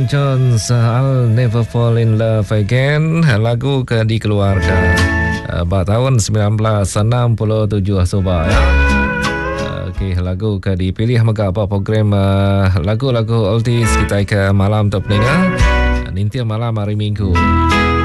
Tom Jones, I'll Never Fall in Love Again. Lagu ke dikeluarkan tahun 1967 Sobat ya. Okey, lagu ke dipilih maka apa program lagu-lagu oldies kita ke malam top pendengar. Nintir malam hari Minggu.